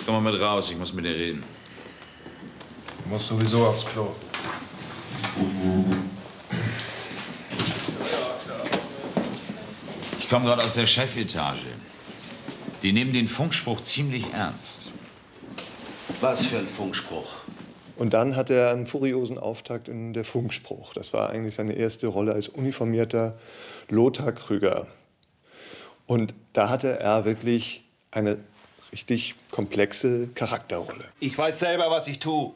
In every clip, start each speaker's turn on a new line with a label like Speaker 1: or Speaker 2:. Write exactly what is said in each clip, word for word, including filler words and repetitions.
Speaker 1: Komm mal mit raus, ich muss mit dir reden.
Speaker 2: Du musst sowieso aufs Klo.
Speaker 1: Ich komme gerade aus der Chefetage. Die nehmen den Funkspruch ziemlich ernst.
Speaker 3: Was für ein Funkspruch?
Speaker 4: Und dann hat er einen furiosen Auftakt in der Funkspruch. Das war eigentlich seine erste Rolle als uniformierter Lothar Krüger. Und da hatte er wirklich eine richtig komplexe Charakterrolle.
Speaker 2: Ich weiß selber, was ich tue.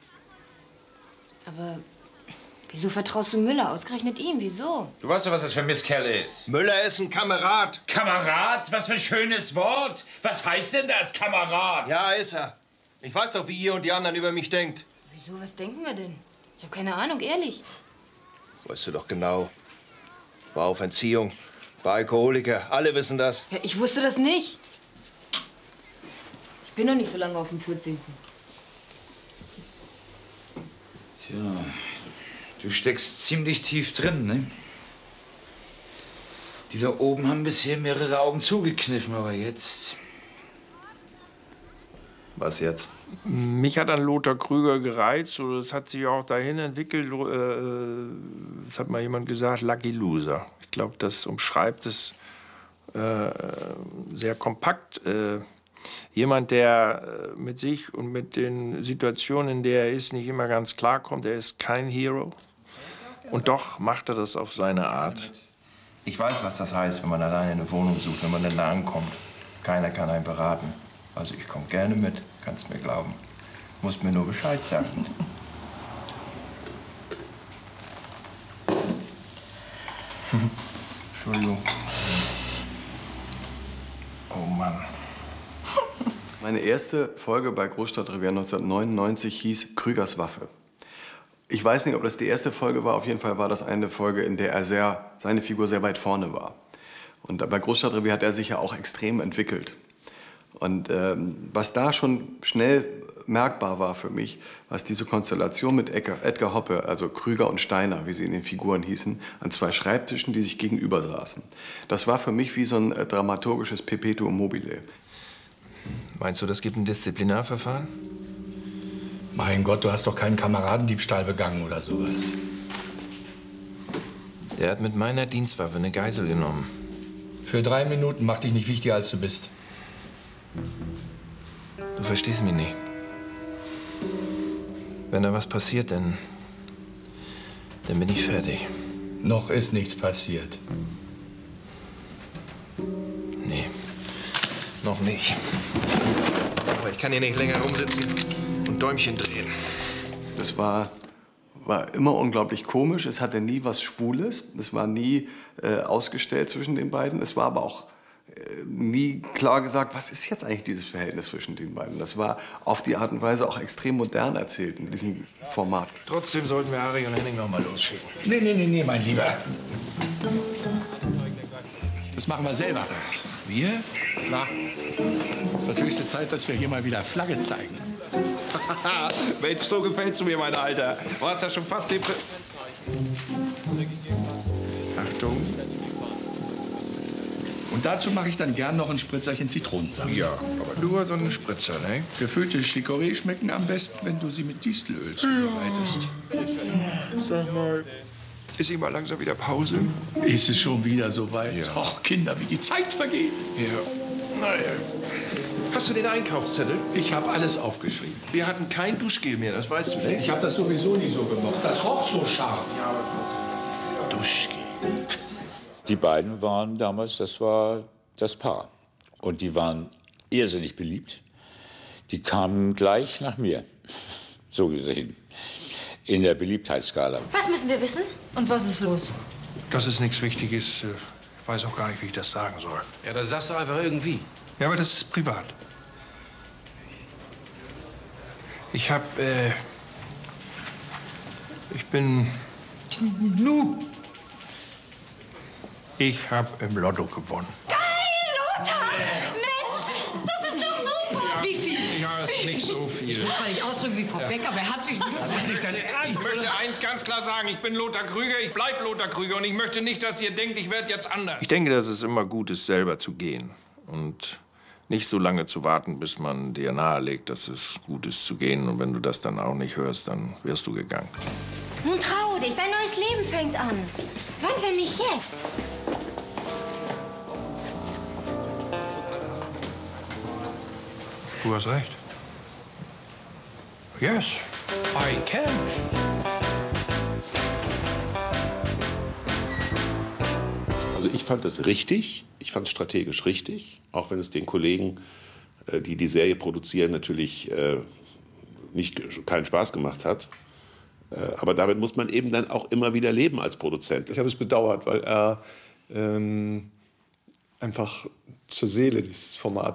Speaker 5: Aber wieso vertraust du Müller? Ausgerechnet ihm, wieso?
Speaker 1: Du weißt doch, was das für Mistkerl ist.
Speaker 2: Müller ist ein Kamerad.
Speaker 1: Kamerad? Was für ein schönes Wort. Was heißt denn das, Kamerad?
Speaker 2: Ja, ist er. Ich weiß doch, wie ihr und die anderen über mich denkt.
Speaker 5: Wieso, was denken wir denn? Ich habe keine Ahnung, ehrlich.
Speaker 2: Weißt du doch genau. War auf Entziehung, war Alkoholiker. Alle wissen das.
Speaker 5: Ja, ich wusste das nicht. Ich bin noch nicht so lange auf dem vierzehnten
Speaker 1: Tja, du steckst ziemlich tief drin, ne? Die da oben haben bisher mehrere Augen zugekniffen, aber jetzt...
Speaker 2: Was jetzt?
Speaker 6: Mich hat an Lothar Krüger gereizt, oder es hat sich auch dahin entwickelt, äh, das hat mal jemand gesagt, Lucky Loser. Ich glaube, das umschreibt es äh, sehr kompakt. Äh, jemand, der mit sich und mit den Situationen, in der er ist, nicht immer ganz klarkommt, er ist kein Hero. Und doch macht er das auf seine Art.
Speaker 7: Ich weiß, was das heißt, wenn man alleine eine Wohnung sucht, wenn man dann da ankommt. Keiner kann einen beraten. Also ich komme gerne mit, kannst mir glauben. Musst mir nur Bescheid sagen. Entschuldigung. Oh Mann.
Speaker 4: Meine erste Folge bei Großstadtrevier neunzehnhundertneunundneunzig hieß Krügers Waffe. Ich weiß nicht, ob das die erste Folge war. Auf jeden Fall war das eine Folge, in der er sehr, seine Figur sehr weit vorne war. Und bei Großstadtrevier hat er sich ja auch extrem entwickelt. Und ähm, was da schon schnell merkbar war für mich, was diese Konstellation mit Edgar, Edgar Hoppe, also Krüger und Steiner, wie sie in den Figuren hießen, an zwei Schreibtischen, die sich gegenüber saßen. Das war für mich wie so ein äh, dramaturgisches Perpetuum mobile.
Speaker 7: Meinst du, das gibt ein Disziplinarverfahren?
Speaker 3: Mein Gott, du hast doch keinen Kameradendiebstahl begangen oder sowas.
Speaker 7: Der hat mit meiner Dienstwaffe eine Geisel genommen.
Speaker 3: Für drei Minuten mach dich nicht wichtiger, als du bist.
Speaker 7: Du verstehst mich nicht. Wenn da was passiert, dann... dann bin ich fertig.
Speaker 3: Noch ist nichts passiert.
Speaker 7: Nee, noch nicht. Aber ich kann hier nicht länger rumsitzen und Däumchen drehen.
Speaker 4: Das war, war immer unglaublich komisch. Es hatte nie was Schwules. Es war nie äh, ausgestellt zwischen den beiden. Es war aber auch äh, nie klar gesagt, was ist jetzt eigentlich dieses Verhältnis zwischen den beiden. Das war auf die Art und Weise auch extrem modern erzählt in diesem Format.
Speaker 7: Trotzdem sollten wir Harry und Henning noch mal losschicken.
Speaker 3: Nee, nee, nee, nee, mein Lieber. Das machen wir selber.
Speaker 7: Wir?
Speaker 3: Klar. Wird höchste Zeit, dass wir hier mal wieder Flagge zeigen.
Speaker 2: Mensch, so gefällst du mir, mein Alter. Du hast ja schon fast den... Pri
Speaker 3: Achtung. Und dazu mache ich dann gern noch ein Spritzerchen Zitronensaft.
Speaker 7: Ja, aber nur so einen Spritzer, ne?
Speaker 3: Gefüllte Chicorée schmecken am besten, wenn du sie mit Distelöl zubereitest.
Speaker 7: Sag mal, ist ihm mal langsam wieder Pause?
Speaker 3: Ist es schon wieder so weit?
Speaker 7: Ja.
Speaker 3: Och, Kinder, wie die Zeit vergeht.
Speaker 7: Ja. Naja. Hast du den Einkaufszettel?
Speaker 3: Ich habe alles aufgeschrieben.
Speaker 7: Wir hatten kein Duschgel mehr, das weißt du, ne?
Speaker 3: Ich habe das sowieso nie so gemocht. Das roch so scharf.
Speaker 1: Duschgel. Die beiden waren damals, das war das Paar. Und die waren irrsinnig beliebt. Die kamen gleich nach mir, so gesehen, in der Beliebtheitsskala.
Speaker 5: Was müssen wir wissen? Und was ist los?
Speaker 2: Das ist nichts Wichtiges. Ich weiß auch gar nicht, wie ich das sagen soll.
Speaker 3: Ja, dann sagst du einfach irgendwie.
Speaker 2: Ja, aber das ist privat. Ich hab, äh... Ich bin... Nu! Ich hab im Lotto gewonnen.
Speaker 8: Geil, Lothar! Mensch, das ist doch super! Wie viel?
Speaker 2: Ja, ist nicht so viel.
Speaker 8: Ich muss zwar nicht ausdrücken wie Frau Beck, aber herzlichen Glückwunsch.
Speaker 2: Das ist nicht dein Ernst.
Speaker 9: Ich möchte eins ganz klar sagen, ich bin Lothar Krüger, ich bleib Lothar Krüger und ich möchte nicht, dass ihr denkt, ich werde jetzt anders.
Speaker 6: Ich denke, dass es immer gut ist, selber zu gehen und nicht so lange zu warten, bis man dir nahelegt, dass es gut ist zu gehen. Und wenn du das dann auch nicht hörst, dann wärst du gegangen.
Speaker 5: Nun trau dich, dein neues Leben fängt an. Wann, wenn nicht jetzt?
Speaker 2: Du hast recht. Yes, I can.
Speaker 10: Also ich fand es richtig, ich fand es strategisch richtig, auch wenn es den Kollegen, die die Serie produzieren, natürlich nicht, keinen Spaß gemacht hat. Aber damit muss man eben dann auch immer wieder leben als Produzent.
Speaker 4: Ich habe es bedauert, weil er ähm, einfach zur Seele dieses Formats